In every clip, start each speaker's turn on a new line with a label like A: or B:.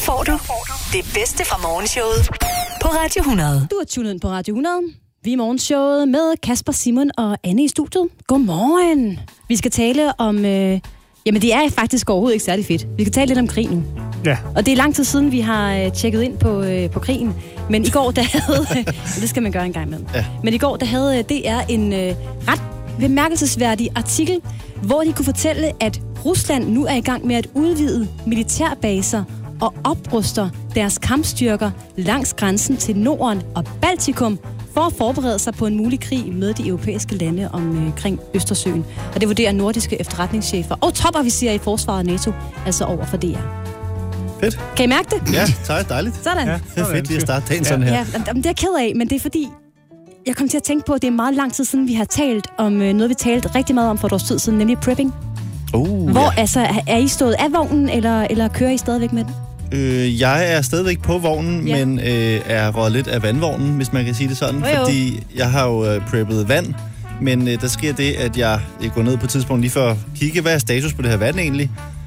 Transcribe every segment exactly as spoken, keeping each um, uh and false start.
A: får du det bedste fra morgenshowet på Radio hundrede.
B: Du er tunet ind på Radio hundrede. Vi er i morgenshowet med Kasper, Simon og Anne i studiet. Godmorgen. Vi skal tale om... Øh, jamen, det er faktisk overhovedet ikke særlig fedt. Vi skal tale lidt om krig nu.
C: Ja.
B: Og det er lang tid siden, vi har øh, tjekket ind på, øh, på krigen. Men i går, der havde... Øh, det skal man gøre en gang med.
C: Ja.
B: Men i går, der havde øh, D R en øh, ret bemærkelsesværdig artikel, hvor de kunne fortælle, at Rusland nu er i gang med at udvide militærbaser og opruster deres kampstyrker langs grænsen til Norden og Baltikum for at forberede sig på en mulig krig med de europæiske lande omkring Østersøen. Og det vurderer nordiske efterretningschefer og topofficerer i forsvaret af NATO, altså over for D R.
D: Fedt.
B: Kan I mærke det?
D: Ja, så er det dejligt.
B: Sådan.
D: Ja, det er fedt lige at starte dagen sådan her.
B: Ja, det er jeg ked af, men det er fordi, jeg kom til at tænke på, at det er meget lang tid siden, vi har talt om noget, vi talte rigtig meget om for et års tid siden, nemlig prepping.
D: Uh,
B: Hvor,
D: ja.
B: altså, er I stået af vognen, eller, eller kører I stadigvæk med den?
D: Øh, jeg er stadigvæk på vognen,
B: Ja.
D: men øh, er røget lidt af vandvognen, hvis man kan sige det sådan.
B: Jo, jo.
D: Fordi jeg har jo øh, preppet vand, men øh, der sker det, at jeg, jeg går ned på et tidspunkt lige for at kigge, hvad er status på det her vand egentlig.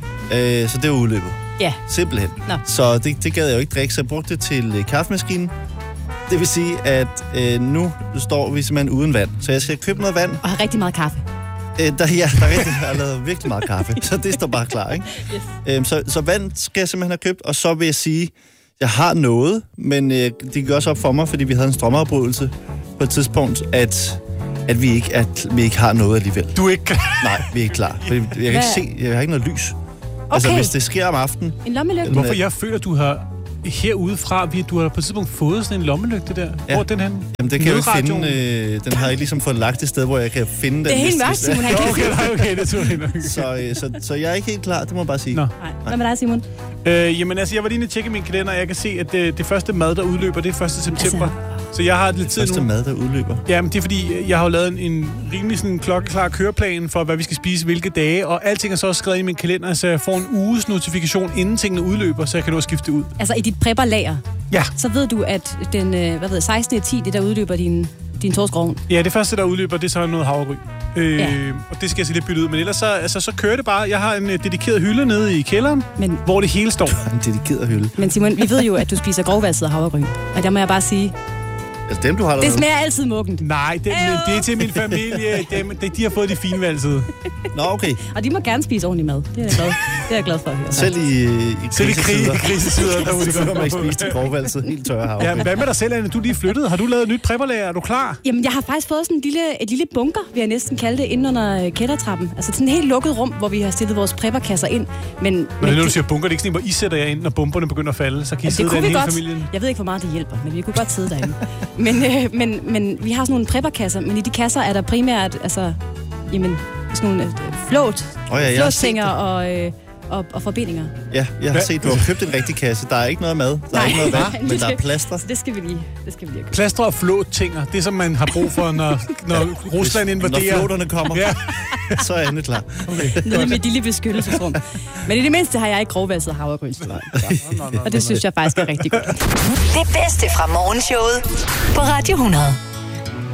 D: Øh, så det er jo udløbet.
B: Ja.
D: Simpelthen.
B: Nå.
D: Så det, det gad jeg jo ikke drikke, så jeg brugte det til øh, kaffemaskinen. Det vil sige, at øh, nu står vi simpelthen uden vand. Så jeg skal købe noget vand.
B: Og har rigtig meget kaffe.
D: Øh, der, ja, der er rigtig, jeg har lavet virkelig meget kaffe, så det står bare klar, ikke?
B: Yes.
D: Øhm, så, så vand skal jeg simpelthen have købt, og så vil jeg sige, jeg har noget, men øh, det gik også op for mig, fordi vi havde en strømafbrydelse på et tidspunkt, at, at vi, ikke, at vi ikke har noget alligevel.
C: Du er ikke...
D: Nej, vi er ikke klar. Fordi jeg kan ikke
B: Hvad?
D: se, jeg har ikke noget lys.
B: Okay.
D: Altså, hvis det sker om aftenen...
B: En lommelygte?
C: Hvorfor jeg føler, du har herudefra, vi, du har på et tidspunkt fået sådan en lommelygte der.
D: Ja.
C: Hvor er den hen?
D: Jamen, det kan jeg jo ikke
C: Nødradioen?
D: finde... Øh, den har jeg ligesom fået lagt et sted, hvor jeg kan finde den.
B: Det er helt
D: hvis-
B: mørkt,
D: hvis-
B: Simon. Han kan
C: Okay, nej, okay, det tror jeg ikke.
D: Så, øh, så, så jeg er ikke helt klar, det må jeg bare sige.
C: Nå.
B: Nej. Hvad med dig, Simon?
C: Øh, jamen altså, jeg var lige inde og tjekke min kalender, og jeg kan se, at det, det første mad, der udløber, det er første september. Så jeg har lidt tid
D: Første
C: nu.
D: mad, der udløber.
C: Jamen, det er fordi, jeg har jo lavet en, en rimelig sådan klokkeklar køreplan for, hvad vi skal spise hvilke dage, og alting er så også skrevet i min kalender, så jeg får en uges notifikation, inden tingene udløber, så jeg kan nå at skifte ud.
B: Altså, i dit prepperlager,
C: Ja.
B: så ved du, at den øh, hvad ved jeg, sekstende ti det der udløber din, din torskovn.
C: Ja, det første, der udløber, det er så noget havregryn. Øh,
B: Ja.
C: Og det skal jeg så lidt bytte ud. Men ellers så, altså, så kører det bare. Jeg har en uh, dedikeret hylde nede i kælderen,
B: Men,
C: hvor det hele står.
D: En dedikeret hylde.
B: men Simon, vi ved jo, at du spiser grovvalset havregryn. Og der må jeg bare sige,
D: Altså dem, du har
B: det
D: dernede.
B: smager altid muggent.
C: Nej, det, men det er til min familie. Dem, de, de har fået de finvalsede.
D: Nå, okay.
B: Og de må gerne spise ordentlig mad. Det er jeg glad, det er jeg glad for at høre.
D: Selv i, i
C: Selv i krig, krisesider, der må de
D: så kan
C: godt
D: man ikke
C: få.
D: spise til grovvalset helt tørre hav.
C: Ja, men hvad med dig selv, Anne? Du er lige flyttet. Har du lavet et nyt prepperlager? Er du klar?
B: Jamen, jeg har faktisk fået sådan en lille, et lille bunker, vil jeg næsten kalde det, inde under øh, kældertrappen. Altså sådan et helt lukket rum, hvor vi har stillet vores prepperkasser ind. Men,
C: Men det er, når du siger bunker, det er ikke sådan, hvor I sætter jer ind, når bomberne begynder at falde. Så kan I
B: altså,
C: sidde
B: det kunne
C: der
B: vi
C: hele
B: godt.
C: familien.
B: Jeg ved ikke, hvor meget det hjælper, men vi kunne godt sidde derinde. men, øh, men, men vi har sådan nogle prepperkasser, men i de kasser er der primært, altså, jamen, sådan nogle øh, flåt,
D: Åh ja, jeg har set
B: flåtfinger
D: det.
B: og, øh, og, og forbindinger.
D: Ja, jeg har set, du har købt en rigtig kasse. Der er ikke noget mad, der
B: Nej,
D: er ikke noget vand,
B: nej,
D: men
B: det
D: der er
B: skal-
D: plaster.
B: Så det skal vi lige, det skal vi lige have købt.
C: Plastre og flåttinger, det som man har brug for, når, når Rusland
D: Når
C: invaderer.
D: flåterne kommer,
C: Ja.
D: så er Anne klar.
C: Okay.
B: Nede i mit lille beskyttelsesrum. Men i det mindste har jeg ikke grovvalset havregryn. Og det synes jeg faktisk er rigtig godt.
A: Det bedste fra morgenshowet på Radio hundrede.